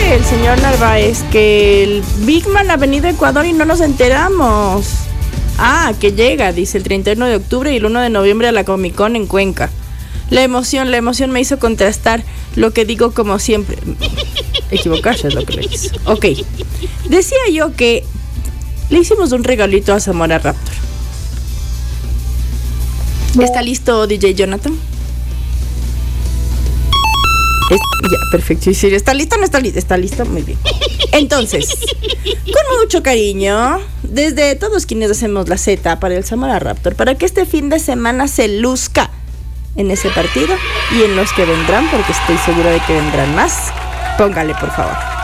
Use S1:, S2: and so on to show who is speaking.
S1: dice el señor Narváez que el Big Man ha venido a Ecuador y no nos enteramos. Ah, que llega, dice, el 31 de octubre y el 1 de noviembre a la Comic Con en Cuenca. La emoción me hizo contrastar lo que digo como siempre. Equivocarse es lo que le hizo. Ok. Decía yo que le hicimos un regalito a Zamora Raptor. ¿Está listo, DJ Jonathan? Ya, perfecto. ¿Sí, ¿está listo o no está listo? Está listo, muy bien. Entonces, con mucho cariño, desde todos quienes hacemos la Z para el Zamora Raptor, para que este fin de semana se luzca en ese partido y en los que vendrán, porque estoy segura de que vendrán más. Póngale, por favor.